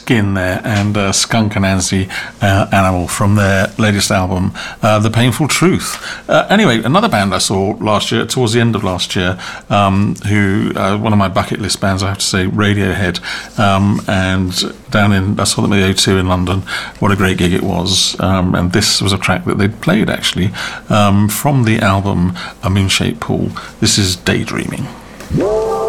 Skin there, and Skunk Anansie Animal from their latest album, The Painful Truth. Anyway, another band I saw last year, towards the end of last year, who, one of my bucket list bands, I have to say, Radiohead, and I saw them at the O2 in London. What a great gig it was. And this was a track that they'd played, actually, from the album A Moon-Shaped Pool. This is Daydreaming.